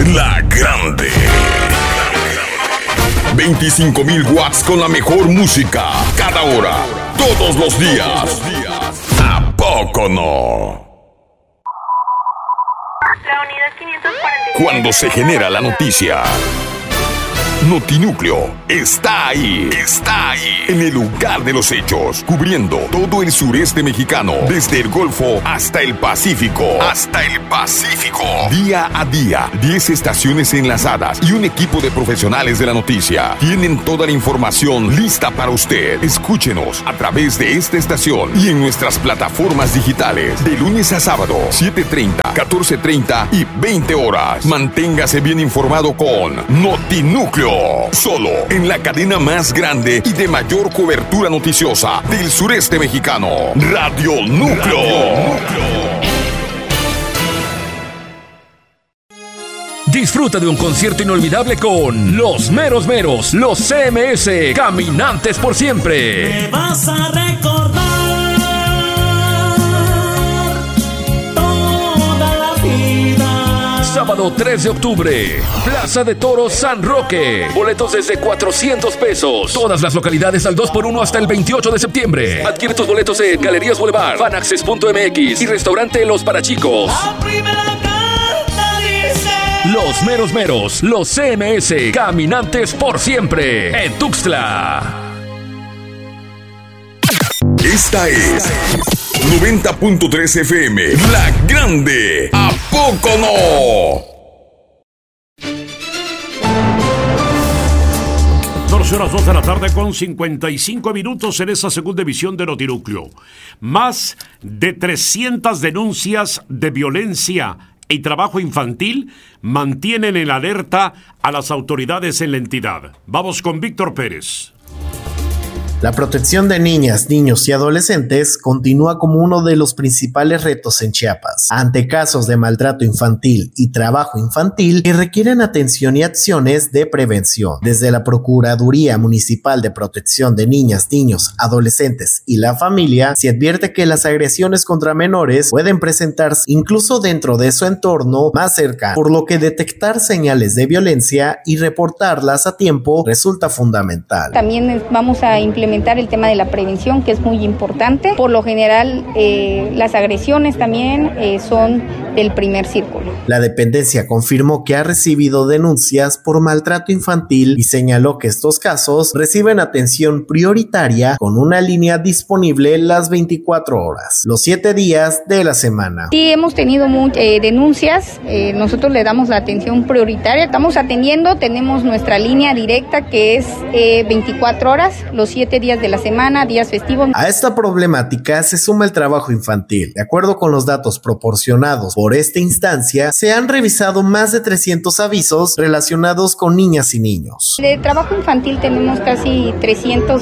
La Grande. 25,000 watts con la mejor música. Cada hora. Todos los días. ¿A poco no? La unidad 546. Cuando se genera la noticia, Notinúcleo está ahí. Está ahí. En el lugar de los hechos. Cubriendo todo el sureste mexicano. Desde el Golfo hasta el Pacífico. Día a día. 10 estaciones enlazadas y un equipo de profesionales de la noticia. Tienen toda la información lista para usted. Escúchenos a través de esta estación y en nuestras plataformas digitales. De lunes a sábado, 7:30, 14:30 y 20 horas. Manténgase bien informado con Notinúcleo. Solo en la cadena más grande y de mayor cobertura noticiosa del sureste mexicano. Radio Núcleo. Disfruta de un concierto inolvidable con Los Meros Meros, los CMS, Caminantes por Siempre. Me vas a recordar toda la vida. Sábado 3 de octubre, Plaza de Toros San Roque. Boletos desde 400 pesos. Todas las localidades al 2x1 hasta el 28 de septiembre. Adquiere tus boletos en Galerías Boulevard, Fanaccess.mx y Restaurante Los Parachicos. La primera carta dice: Los Meros Meros, los CMS, Caminantes por Siempre, en Tuxtla. Esta es 90.3 FM. La Grande. ¿A poco no? 12 horas 2 de la tarde con 55 minutos en esa segunda emisión de Notinúcleo. Más de 300 denuncias de violencia y trabajo infantil mantienen en alerta a las autoridades en la entidad. Vamos con Víctor Pérez. La protección de niñas, niños y adolescentes continúa como uno de los principales retos en Chiapas, ante casos de maltrato infantil y trabajo infantil que requieren atención y acciones de prevención. Desde la Procuraduría Municipal de Protección de Niñas, Niños, Adolescentes y la Familia, se advierte que las agresiones contra menores pueden presentarse incluso dentro de su entorno más cercano, por lo que detectar señales de violencia y reportarlas a tiempo resulta fundamental. También vamos a implementar el tema de la prevención, que es muy importante. Por lo general, las agresiones también son del primer círculo. La dependencia confirmó que ha recibido denuncias por maltrato infantil y señaló que estos casos reciben atención prioritaria con una línea disponible las 24 horas, los 7 días de la semana. Sí, hemos tenido denuncias, nosotros le damos la atención prioritaria, estamos atendiendo, tenemos nuestra línea directa que es 24 horas, los 7 días de la semana, días festivos. A esta problemática se suma el trabajo infantil. De acuerdo con los datos proporcionados por esta instancia, se han revisado más de 300 avisos relacionados con niñas y niños. De trabajo infantil tenemos casi 300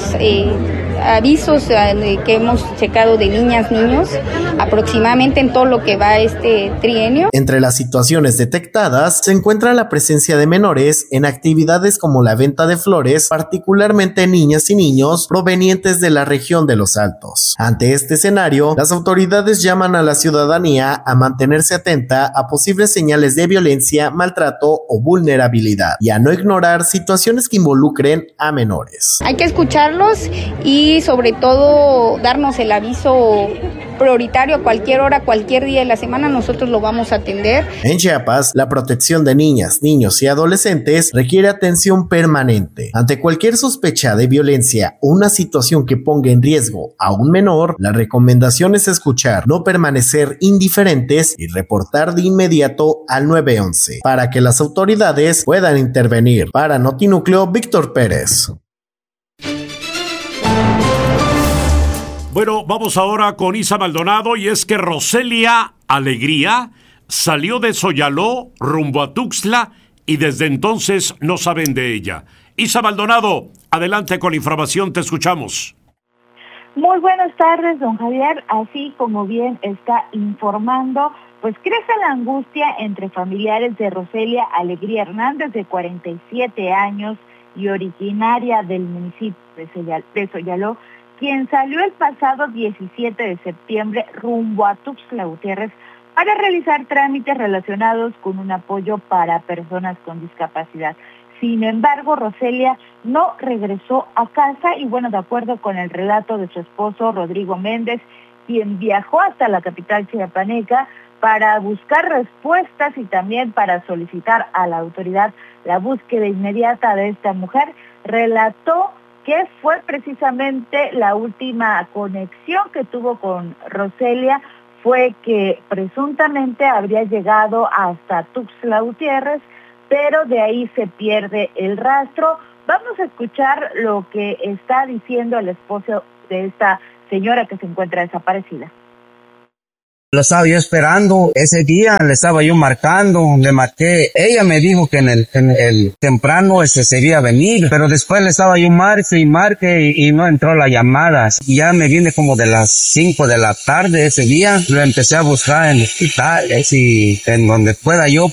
avisos que hemos checado de niñas, niños, aproximadamente en todo lo que va este trienio. Entre las situaciones detectadas se encuentra la presencia de menores en actividades como la venta de flores, particularmente niñas y niños provenientes de la región de Los Altos. Ante este escenario, las autoridades llaman a la ciudadanía a mantenerse atenta a posibles señales de violencia, maltrato o vulnerabilidad y a no ignorar situaciones que involucren a menores. Hay que escucharlos y sobre todo darnos el aviso prioritario a cualquier hora, cualquier día de la semana, nosotros lo vamos a atender. En Chiapas, la protección de niñas, niños y adolescentes requiere atención permanente. Ante cualquier sospecha de violencia o una situación que ponga en riesgo a un menor, la recomendación es escuchar, no permanecer indiferentes y reportar de inmediato al 911 para que las autoridades puedan intervenir. Para Notinúcleo, Víctor Pérez. Bueno, vamos ahora con Isa Maldonado, y es que Roselia Alegría salió de Soyaló rumbo a Tuxtla y desde entonces no saben de ella. Isa Maldonado, adelante con la información, te escuchamos. Muy buenas tardes, don Javier. Así como bien está informando, pues crece la angustia entre familiares de Roselia Alegría Hernández, de 47 años y originaria del municipio de Soyaló, quien salió el pasado 17 de septiembre rumbo a Tuxtla Gutiérrez para realizar trámites relacionados con un apoyo para personas con discapacidad. Sin embargo, Roselia no regresó a casa y bueno, de acuerdo con el relato de su esposo Rodrigo Méndez, quien viajó hasta la capital chiapaneca para buscar respuestas y también para solicitar a la autoridad la búsqueda inmediata de esta mujer, relató que fue precisamente la última conexión que tuvo con Roselia, fue que presuntamente habría llegado hasta Tuxtla Gutiérrez, pero de ahí se pierde el rastro. Vamos a escuchar lo que está diciendo el esposo de esta señora que se encuentra desaparecida. Lo estaba yo esperando, ese día le estaba yo marcando, le marqué, ella me dijo que en el temprano sería venir, pero después le estaba yo marque y no entró la llamada. Y ya me vine como de las 5 de la tarde ese día, lo empecé a buscar en hospitales y en donde pueda yo